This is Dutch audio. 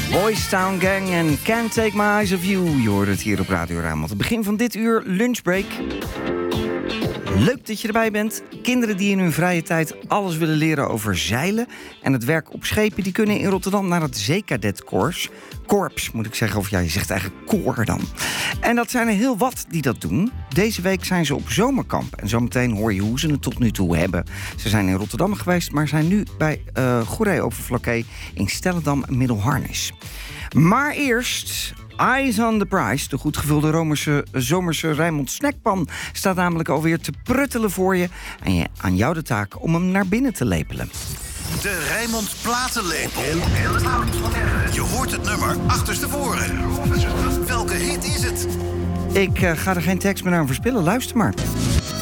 Boys Town Gang en Can't Take My Eyes Off You. Je hoort het hier op Radio Rijnmond. Het begin van dit uur, lunchbreak. Leuk dat je erbij bent. Kinderen die in hun vrije tijd alles willen leren over zeilen en het werk op schepen, die kunnen in Rotterdam naar het Zeekadetkorps. Korps, moet ik zeggen. Of ja, je zegt eigenlijk koor dan. En dat zijn er heel wat die dat doen. Deze week zijn ze op zomerkamp. En zometeen hoor je hoe ze het tot nu toe hebben. Ze zijn in Rotterdam geweest, maar zijn nu bij Goeree Overflakkee in Stellendam Middelharnis. Maar eerst Eyes on the Prize. De goed gevulde zomerse Rijnmond snackpan staat namelijk alweer te pruttelen voor je. En aan jou de taak om hem naar binnen te lepelen. De Rijnmond platenlepel. Je hoort het nummer achterstevoren. Welke hit is het? Ik ga er geen tekst meer aan verspillen. Luister maar.